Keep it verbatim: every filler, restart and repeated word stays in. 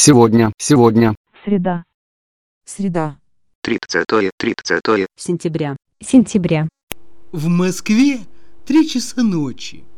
сегодня, сегодня. Среда. Среда. тридцатое, тридцатое сентября. Сентября. В Москве три часа ночи.